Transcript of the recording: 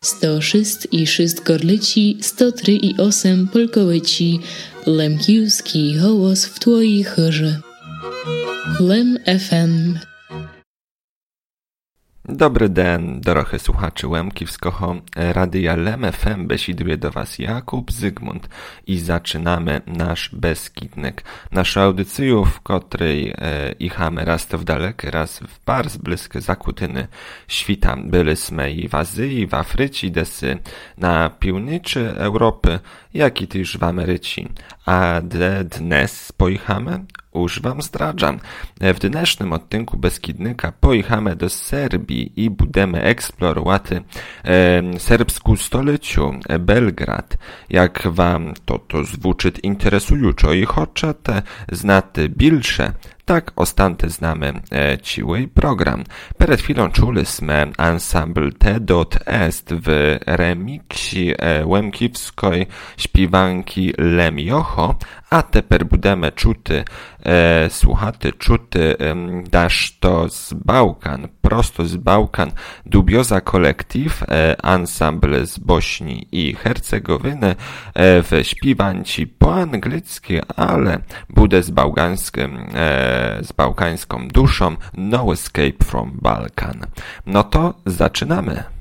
106,6 gorlici, 103,8 polkołyci, lemkiewski hołos w twojej chorze. Lem FM. Dobry den, doroche słuchaczy Łemkiewskiego Radia Lem FM. Besiduje do Was Jakub Zygmunt i zaczynamy nasz Beskidnek. Naszą audycję, w której ichamy raz to w dalekie, raz w bardzo bliskie zakutyny świta. Byliśmy i w Azji, i w Afryce, desy na północy Europy, jak i też w Ameryce. A dnes pojechamy? Już wam zdradzam. W dnešnym odtynku Beskidnika pojechamy do Serbii i budemy eksplorowaty serbską stolicę Belgrad. Jak wam to zwuczyć interesująco i chcecie znać bilsze, tak ostante znamy ciły program. Przed chwilą czuliśmy ensemble T.est w remiksie łemkiewskiej śpiewanki Lemiocho, a teper budemy czuty dasz to z Bałkan, prosto z Bałkan, Dubioza Kolektyw, ensemble z Bośni i Hercegowiny, w śpiewanci po angielsku, ale bude z bałkańską duszą, No Escape from Balkan. No to zaczynamy.